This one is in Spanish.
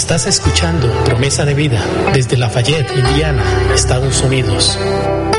Estás escuchando Promesa de Vida desde Lafayette, Indiana, Estados Unidos.